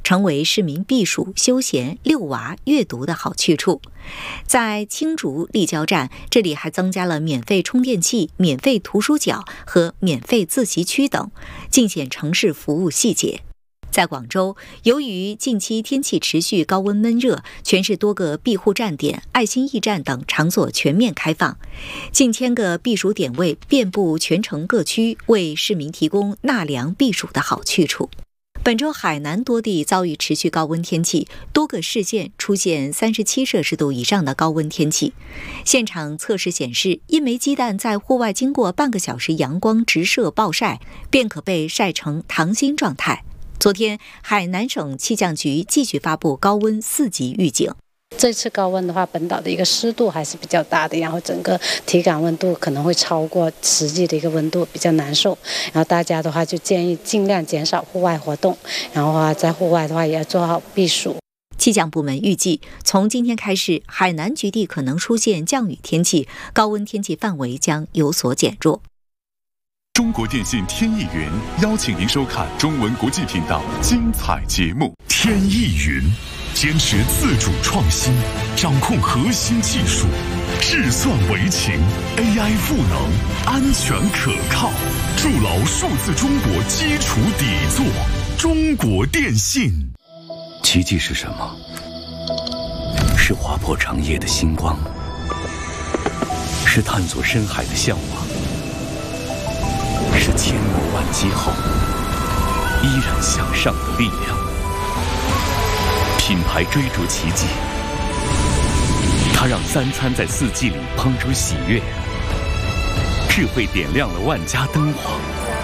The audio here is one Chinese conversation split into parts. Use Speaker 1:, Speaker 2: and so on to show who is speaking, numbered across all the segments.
Speaker 1: 成为市民避暑、休闲、遛娃、阅读的好去处。在青竹立交站，这里还增加了免费充电器、免费图书角和免费自习区等，尽显城市服务细节。在广州，由于近期天气持续高温闷热，全市多个庇护站点、爱心驿站等场所全面开放，近千个避暑点位遍布全城各区，为市民提供纳凉避暑的好去处。本周海南多地遭遇持续高温天气，多个市县出现37摄氏度以上的高温天气。现场测试显示，一枚鸡蛋在户外经过半个小时阳光直射暴晒，便可被晒成溏心状态。昨天，海南省气象局继续发布高温4级预警。
Speaker 2: 这次高温的话，本岛的一个湿度还是比较大的，然后整个体感温度可能会超过实际的一个温度，比较难受。然后大家的话就建议尽量减少户外活动，然后在户外的话也要做好避暑。
Speaker 1: 气象部门预计，从今天开始，海南局地可能出现降雨天气，高温天气范围将有所减弱。
Speaker 3: 中国电信天翼云邀请您收看中文国际频道精彩节目。
Speaker 4: 天翼云坚持自主创新，掌控核心技术，智算为情 ，AI 赋能，安全可靠，筑牢数字中国基础底座。中国电信。
Speaker 5: 奇迹是什么？是划破长夜的星光，是探索深海的向往，是千磨万击后依然向上的力量。品牌追逐奇迹，它让3餐在4季里烹出喜悦，智慧点亮了万家灯火，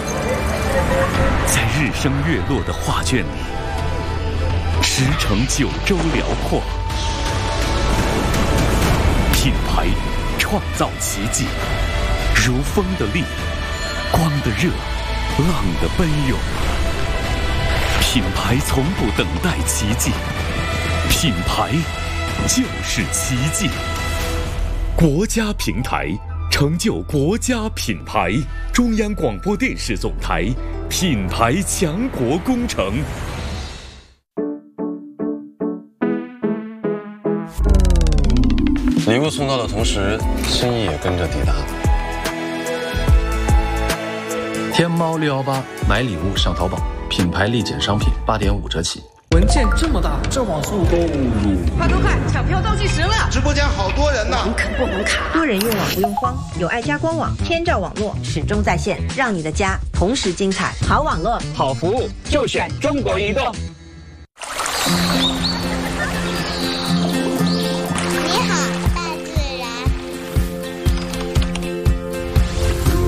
Speaker 5: 在日升月落的画卷里驰骋9州辽阔。品牌创造奇迹，如风的力，光的热，浪的奔涌。品牌从不等待奇迹，品牌就是奇迹。国家平台成就国家品牌，中央广播电视总台品牌强国工程。
Speaker 6: 礼物送到的同时，心意也跟着抵达。
Speaker 7: 天猫618买礼物上淘宝，品牌立减商品8.5折起。
Speaker 8: 文件这么大，这网速都
Speaker 9: 快都快，抢票倒计时了！
Speaker 10: 直播间好多人呢，
Speaker 9: 网可不能卡。
Speaker 11: 多人用网不用慌，有爱家官网，天照网络始终在线，让你的家同时精彩。好网络，
Speaker 12: 好服务，就选中国移动。